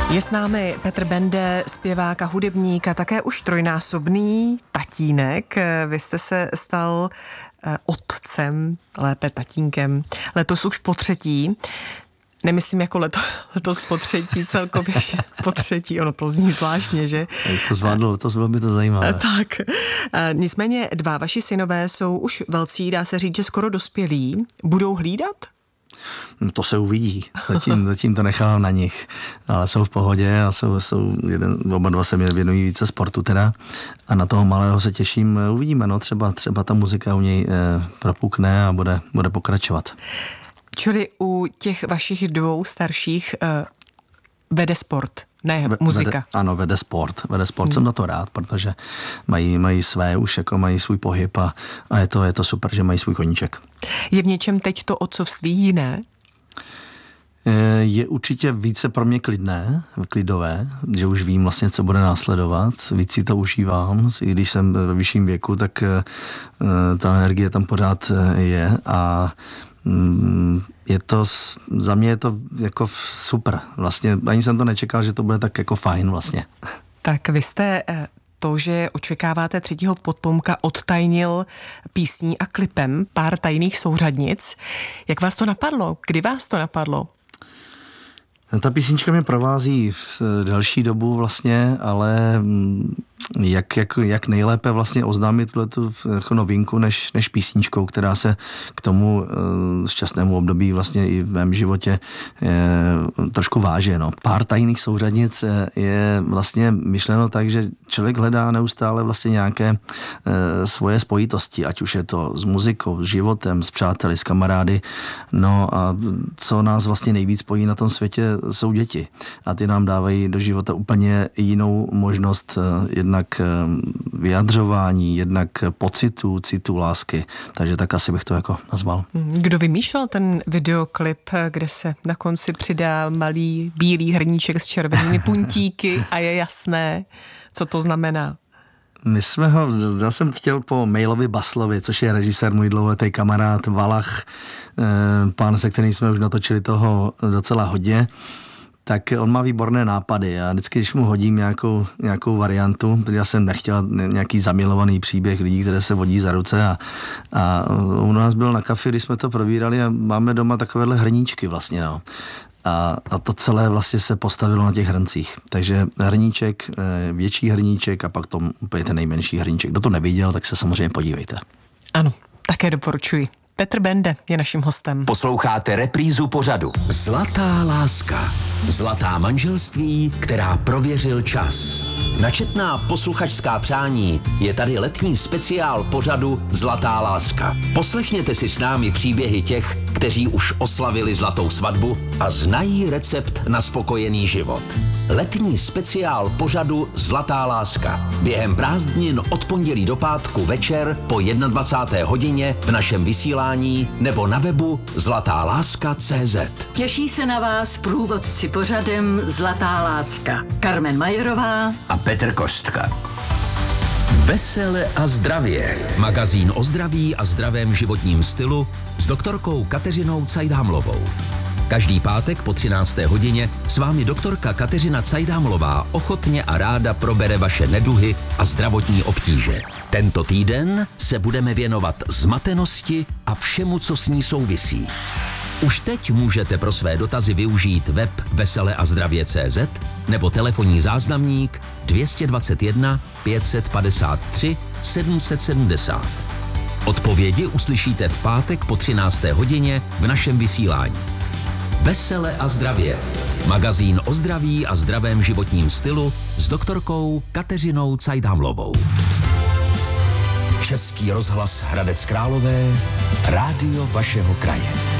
Je s námi Petr Bende, zpěvák a hudebník a také už trojnásobný tatínek. Vy jste se stal otcem, lépe tatínkem, letos už po třetí. Nemyslím jako letos po třetí, celkově po třetí, ono to zní zvláštně, že? Jak to zvládlo, letos bylo by to zajímavé. Tak, nicméně dva vaši synové jsou už velcí, dá se říct, že skoro dospělí. Budou hlídat? No to se uvidí, zatím to nechám na nich, ale jsou v pohodě a oba dva se mě věnují více sportu teda a na toho malého se těším, uvidíme, no třeba ta muzika u něj propukne a bude pokračovat. Čili u těch vašich dvou starších vede sport, ne muzika. Ano, vede sport. Jsem na to rád, protože mají své už, jako mají svůj pohyb a je to super, že mají svůj koníček. Je v něčem teď to otcovství jiné? Je určitě více pro mě klidové, že už vím vlastně, co bude následovat, víc si to užívám, i když jsem ve vyšším věku, tak ta energie tam pořád je a za mě je to jako super. Vlastně ani jsem to nečekal, že to bude tak jako fajn vlastně. Tak vy jste to, že očekáváte třetího potomka, odtajnil písní a klipem Pár tajných souřadnic. Jak vás to napadlo? Kdy vás to napadlo? Ta písnička mě provází v delší dobu vlastně, ale jak nejlépe vlastně oznámit tu jako novinku než písničkou, která se k tomu šťastnému období vlastně i v mém životě trošku váže. No. Pár tajných souřadnic je vlastně myšleno tak, že člověk hledá neustále vlastně nějaké svoje spojitosti, ať už je to s muzikou, s životem, s přáteli, s kamarády. No a co nás vlastně nejvíc spojí na tom světě, jsou děti. A ty nám dávají do života úplně jinou možnost jednak vyjadřování, jednak pocitů, citu, lásky. Takže tak asi bych to jako nazval. Kdo vymýšlel ten videoklip, kde se na konci přidá malý bílý hrníček s červenými puntíky a je jasné, co to znamená? Já jsem chtěl po Mailovi Baslovi, což je režisér, můj dlouholetý kamarád Valach, pán, se kterým jsme už natočili toho docela hodně, tak on má výborné nápady a vždycky, když mu hodím nějakou variantu, protože já jsem nechtěl nějaký zamilovaný příběh lidí, které se vodí za ruce a u nás byl na kafi, když jsme to probírali a máme doma takovéhle hrníčky vlastně, no. A to celé vlastně se postavilo na těch hrncích. Takže hrníček, větší hrníček a pak to úplně ten nejmenší hrníček. Kdo to neviděl, tak se samozřejmě podívejte. Ano, také doporučuji. Petr Bende je naším hostem. Posloucháte reprízu pořadu Zlatá láska. Zlatá manželství, která prověřil čas. Na četná posluchačská přání je tady letní speciál pořadu Zlatá láska. Poslechněte si s námi příběhy těch, kteří už oslavili zlatou svatbu a znají recept na spokojený život. Letní speciál pořadu Zlatá láska. Během prázdnin od pondělí do pátku večer po 21. hodině v našem vysílání nebo na webu zlatáláska.cz. Těší se na vás průvodci pořadem Zlatá láska. Carmen Majerová a Petr Kostka. Vesele a zdravě. Magazín o zdraví a zdravém životním stylu s doktorkou Kateřinou Cajdhamlovou. Každý pátek po 13. hodině s vámi doktorka Kateřina Cajdhamlová ochotně a ráda probere vaše neduhy a zdravotní obtíže. Tento týden se budeme věnovat zmatenosti a všemu, co s ní souvisí. Už teď můžete pro své dotazy využít web veseleazdravě.cz nebo telefonní záznamník 221 553 770. Odpovědi uslyšíte v pátek po 13. hodině v našem vysílání. Vesele a zdravě. Magazín o zdraví a zdravém životním stylu s doktorkou Kateřinou Cajdhamlovou. Český rozhlas Hradec Králové, rádio vašeho kraje.